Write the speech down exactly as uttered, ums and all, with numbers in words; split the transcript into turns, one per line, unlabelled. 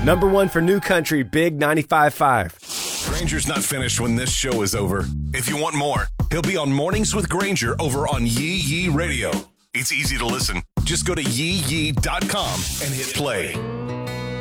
Number one for New Country, Big ninety-five point five.
Granger's not finished when this show is over. If you want more, he'll be on Mornings with Granger over on Yee Yee Radio. It's easy to listen. Just go to yee yee dot com and hit play.